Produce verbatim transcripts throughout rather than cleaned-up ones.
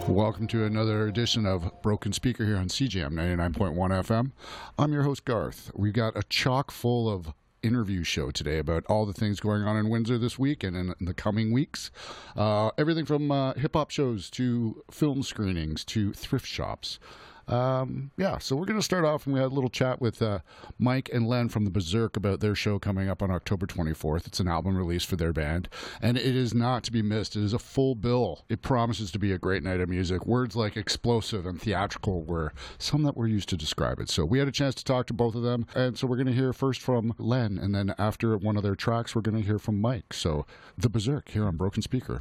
Welcome to another edition of Broken Speaker here on C J M ninety-nine point one F M. I'm your host, Garth. We've got a chock full of interview show today about all the things going on in Windsor this week and in, in the coming weeks. Uh, everything from uh, hip-hop shows to film screenings to thrift shops. Um, yeah, so we're going to start off, and we had a little chat with uh, Mike and Len from the Berserk about their show coming up on October twenty-fourth. It's an album release for their band, and it is not to be missed. It is a full bill. It promises to be a great night of music. Words like explosive and theatrical were some that were used to describe it. So we had a chance to talk to both of them, and so we're going to hear first from Len, and then after one of their tracks, we're going to hear from Mike. So the Berserk here on Broken Speaker.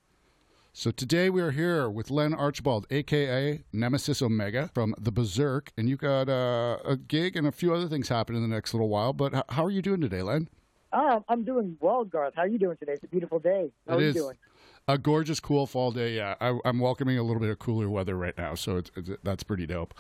So today we are here with Len Archibald, a k a. Nemesis Omega from The Berserk, and you got uh, a gig and a few other things happening in the next little while, but h- how are you doing today, Len? Uh, I'm doing well, Garth. How are you doing today? It's a beautiful day. How it are is you doing? A gorgeous, cool fall day, yeah. I, I'm welcoming a little bit of cooler weather right now, so it's, it's, that's pretty dope.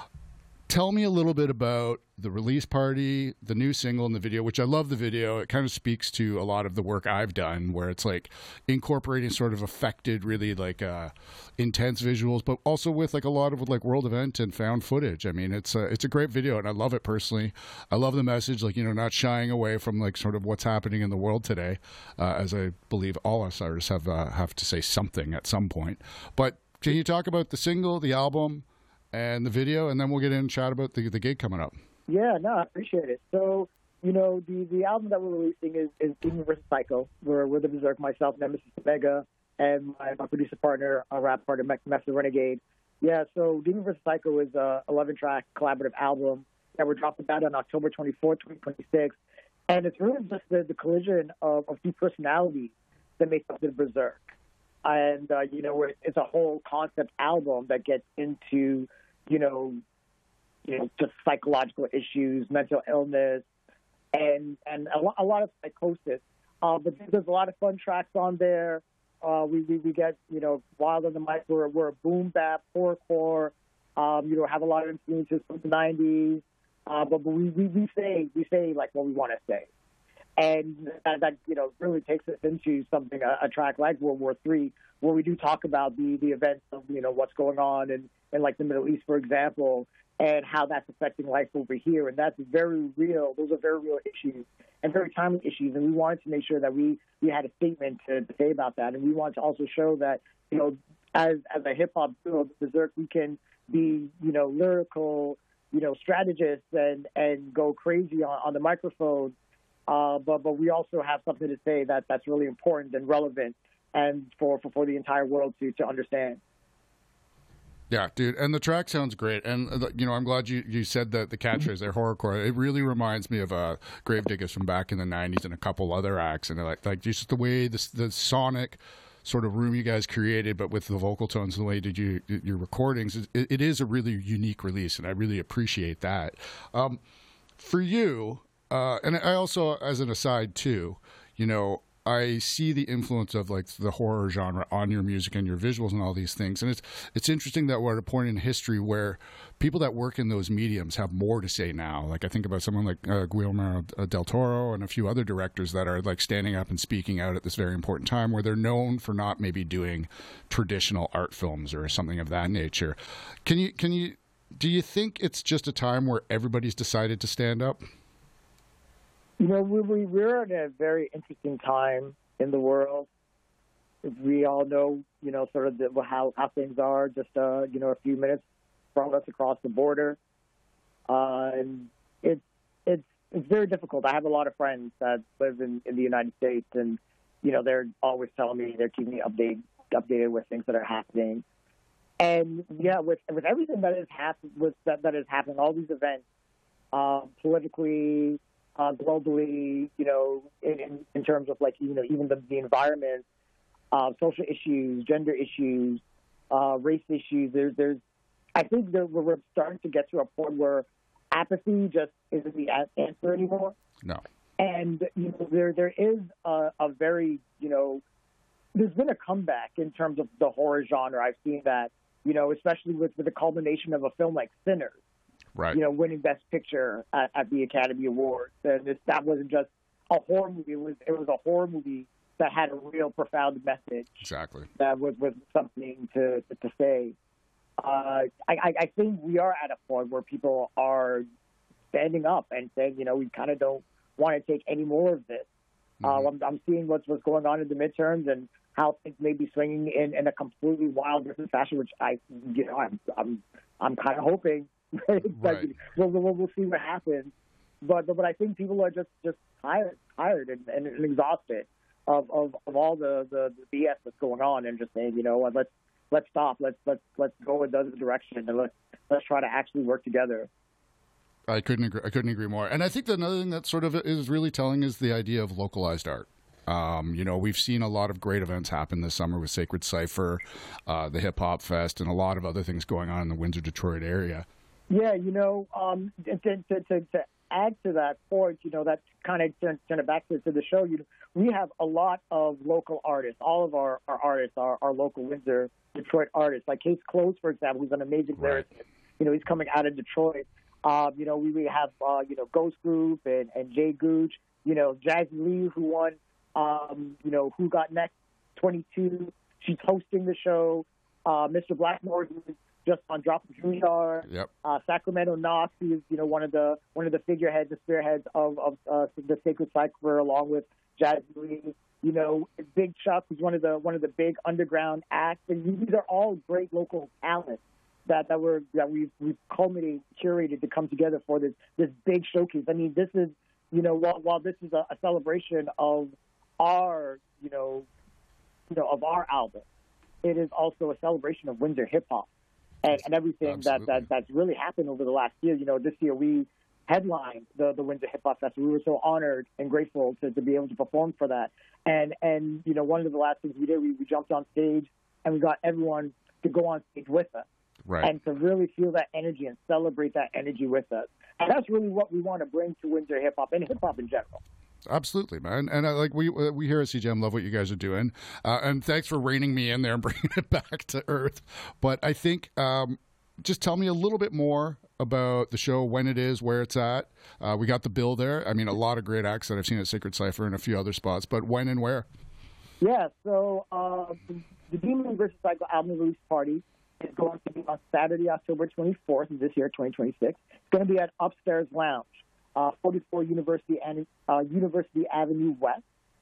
Tell me a little bit about the release party, the new single and the video, which I love the video. It kind of speaks to a lot of the work I've done where it's like incorporating sort of affected, really like uh, intense visuals, but also with like a lot of like world event and found footage. I mean, it's a, it's a great video and I love it personally. I love the message, like, you know, not shying away from like sort of what's happening in the world today, uh, as I believe all us artists have, uh, have to say something at some point. But can you talk about the single, the album, and the video, and then we'll get in and chat about the, the gig coming up. Yeah, no, I appreciate it. So, you know, the, the album that we're releasing is, is Demon versus Psycho. We're, we're The Berserk, myself, Nemesis Omega, and my, my producer partner, our rap partner, Mess the Renegade. Yeah, so Demon versus Psycho is a eleven-track collaborative album that we're dropping that on October twenty-fourth, twenty twenty-six. And it's really just the, the collision of, of two personalities that make up The Berserk. And, uh, you know, it's a whole concept album that gets into, you know, you know, just psychological issues, mental illness, and and a, lo- a lot of psychosis. Uh, but there's a lot of fun tracks on there. Uh, we, we we get, you know, Wild on the Mic. We're, we're a boom bap, horrorcore. Um, you know, have a lot of influences from the nineties. Uh, but but we, we, we say we say like what we want to say. And that, that, you know, really takes us into something, a, a track like World War Three, where we do talk about the, the events of, you know, what's going on in, in, like, the Middle East, for example, and how that's affecting life over here. And that's very real. Those are very real issues and very timely issues. And we wanted to make sure that we, we had a statement to, to say about that. And we wanted to also show that, you know, as, as a hip-hop duo, Berserk, we can be, you know, lyrical, you know, strategists and, and go crazy on, on the microphone. Uh, but but we also have something to say that that's really important and relevant, and for, for, for the entire world to, to understand. Yeah, dude, and the track sounds great, and uh, you know, I'm glad you, you said that the catchphrase there, horrorcore. It really reminds me of uh, Gravediggers from back in the nineties and a couple other acts, and like like just the way the the sonic sort of room you guys created, but with the vocal tones and the way did you your recordings, it, it is a really unique release, and I really appreciate that. Um, for you. Uh, and I also, as an aside too, you know, I see the influence of like the horror genre on your music and your visuals and all these things. And it's it's interesting that we're at a point in history where people that work in those mediums have more to say now. Like I think about someone like uh, Guillermo del Toro and a few other directors that are like standing up and speaking out at this very important time where they're known for not maybe doing traditional art films or something of that nature. Can you can you do you think it's just a time where everybody's decided to stand up? You know, we, we, we're in a very interesting time in the world. We all know, you know, sort of the, how, how things are just, uh, you know, a few minutes from us across the border. Uh, and it's, it's, it's very difficult. I have a lot of friends that live in, in the United States, and, you know, they're always telling me, they're keeping me updated, updated with things that are happening. And, yeah, with with everything that is, happen, with, that, that is happening, all these events, uh, politically, Uh, globally, you know, in, in terms of like, you know, even the, the environment, uh, social issues, gender issues, uh, race issues. There's, there's, I think that we're starting to get to a point where apathy just isn't the answer anymore. No. And you know, there, there is a, a very, you know, there's been a comeback in terms of the horror genre. I've seen that, you know, especially with, with the culmination of a film like Sinners. Right. You know, winning Best Picture at, at the Academy Awards. And this, that wasn't just a horror movie. It was, it was a horror movie that had a real profound message. Exactly. That was, was something to to say. Uh, I, I think we are at a point where people are standing up and saying, you know, we kind of don't want to take any more of this. Mm-hmm. Uh, I'm, I'm seeing what's what's going on in the midterms and how things may be swinging in, in a completely wild different fashion, which I, you know, I'm I'm I'm kind of hoping. Right? Right. Like, we'll, we'll we'll see what happens. But but I think people are just, just tired tired and, and, and exhausted of, of, of all the, the, the B S that's going on, and just saying, you know what, let's let's stop, let's let's let's go in the other direction, and let's let's try to actually work together. I couldn't agree. I couldn't agree more. And I think that another thing that sort of is really telling is the idea of localized art. Um, you know, we've seen a lot of great events happen this summer with Sacred Cypher, uh, the Hip Hop Fest, and a lot of other things going on in the Windsor, Detroit area. Yeah, you know, um, to, to, to, to add to that point, you know, that kind of turn, turn it back to, to the show. You know, we have a lot of local artists. All of our, our artists are, are local Windsor, Detroit artists. Like Case Close, for example, who's an amazing right. lyricist. You know, he's coming out of Detroit. Um, you know, we, we have, uh, you know, Ghost Group and, and Jay Gooch, you know, Jazzy Lee, who won, um, you know, Who Got Next twenty-two. She's hosting the show. Uh, Mister Blackmore, who's just on Drop of Junior. Yep. Uh, Sacramento Knox, who's, you know, one of the one of the figureheads, the spearheads of, of uh, the Sacred Cypher, along with Jazzy Lee. You know, Big Chuck, who's one of the one of the big underground acts. And these are all great local talents that that we're that we've we've culminated, curated to come together for this this big showcase. I mean, this is, you know, while while this is a, a celebration of our, you know, you know, of our album, it is also a celebration of Windsor hip hop and, and everything that, that that's really happened over the last year. You know, this year we headlined the the Windsor Hip Hop Festival. We were so honored and grateful to, to be able to perform for that. And and you know, one of the last things we did, we, we jumped on stage and we got everyone to go on stage with us. Right. And to really feel that energy and celebrate that energy with us. And that's really what we want to bring to Windsor hip hop and hip hop in general. Absolutely, man. And uh, like we uh, we here at C J M love what you guys are doing. Uh, and thanks for reining me in there and bringing it back to earth. But I think um, just tell me a little bit more about the show, when it is, where it's at. Uh, we got the bill there. I mean, a lot of great acts that I've seen at Sacred Cypher and a few other spots. But when and where? Yeah, so uh, the Demon versus Cycle album release party is going to be on Saturday, October twenty-fourth of this year, twenty twenty-six. It's going to be at Upstairs Lounge, uh, forty-four University and uh, University Avenue West.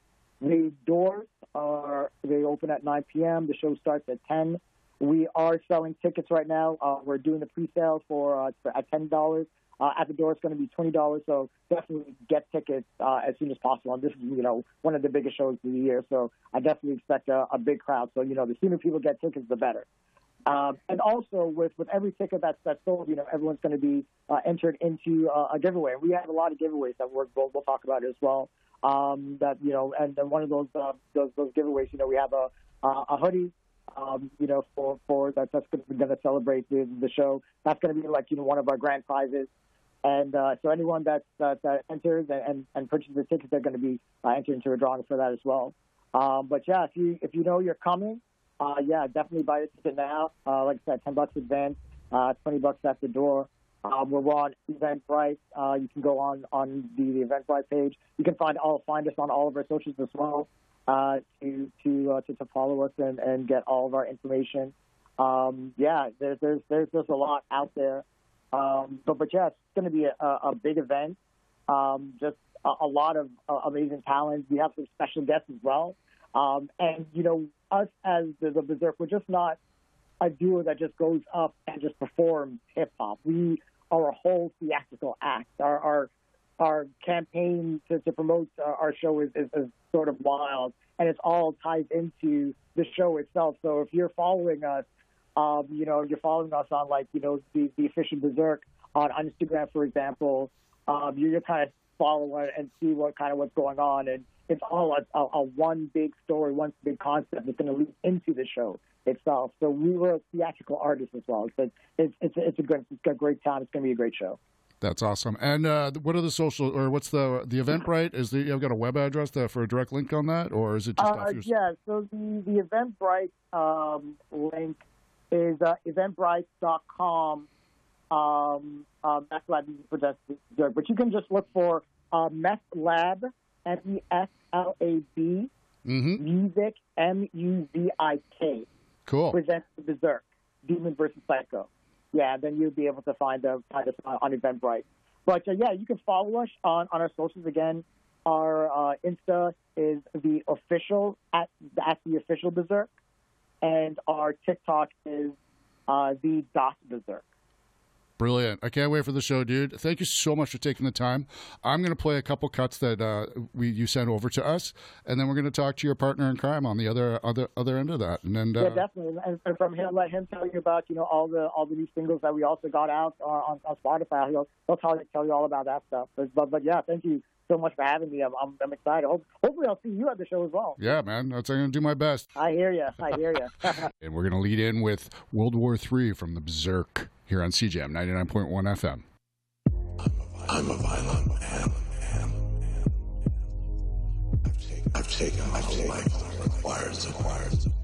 The doors are they open at nine p.m. The show starts at ten. We are selling tickets right now. Uh, we're doing the pre-sale for, uh, for at ten dollars. Uh, at the door, it's going to be twenty dollars. So definitely get tickets uh, as soon as possible. And this is, you know, one of the biggest shows of the year. So I definitely expect a, a big crowd. So, you know, the sooner people get tickets, the better. Um, and also, with, with every ticket that's, that's sold, you know, everyone's going to be uh, entered into uh, a giveaway. We have a lot of giveaways that we're, we'll, we'll talk about as well. Um, that, you know, and, and one of those, uh, those those giveaways, you know, we have a uh, a hoodie, um, you know, for, for that, that's going to celebrate the, the show. That's going to be like, you know, one of our grand prizes. And uh, so anyone that, that, that enters and, and, and purchases the tickets, they're going to be uh, entered into a drawing for that as well. Um, but, yeah, if you if you know you're coming, Uh, yeah, definitely buy a ticket now. Uh, like I said, ten bucks advance, uh, twenty bucks at the door. Um, we're on Eventbrite. Uh, you can go on, on the, the Eventbrite page. You can find all find us on all of our socials as well uh, to to, uh, to to follow us and, and get all of our information. Um, yeah, there's there's there's there's a lot out there. Um, but but yeah, it's going to be a, a big event. Um, just a, a lot of uh, amazing talent. We have some special guests as well. Um, and, you know, us as the, the Berserk, we're just not a duo that just goes up and just performs hip-hop. We are a whole theatrical act. Our our, our campaign to, to promote our, our show is, is, is sort of wild, and it's all tied into the show itself. So if you're following us, um, you know, you're following us on, like, you know, the, the official Berserk on, on Instagram, for example, um, you're kind of follow it and see what kind of what's going on. And it's all a, a, a one big story, one big concept that's going to lead into the show itself. So we were theatrical artists as well. So it's it's it's a good it's a great time. It's going to be a great show. That's awesome. And uh, what are the social, or what's the the Eventbrite? Is the you've got a web address there for a direct link on that, or is it just uh, off your... Yeah. So the the Eventbrite um, link is uh, eventbrite dot com. Um, uh, Meth Lab, but you can just look for uh, Meth Lab, M E S L A B, Mm-hmm. Music, M U Z I K. Cool. Presents Berserk, Demon versus Psycho. Yeah, then you'll be able to find, uh, find us on, on Eventbrite. But, uh, yeah, you can follow us on, on our socials again. Our uh, Insta is the official, at, at the official Berserk. And our TikTok is uh, the dot Berserk. Brilliant. I can't wait for the show, dude. Thank you so much for taking the time. I'm going to play a couple cuts that uh, we you sent over to us, and then we're going to talk to your partner in crime on the other other other end of that. And then, uh, yeah, definitely. And, and from him, let him tell you about, you know, all the all the new singles that we also got out uh, on, on Spotify. He'll, he'll tell, you, tell you all about that stuff. But, but, but yeah, thank you so much for having me. I'm, I'm, I'm excited. Hope, hopefully I'll see you at the show as well. Yeah, man. That's I'm going to do my best. I hear you. I hear you. And we're going to lead in with World War Three from the Berserk here on C J M ninety-nine point one F M. I'm a violent man. I've taken, I've taken my life that requires, requires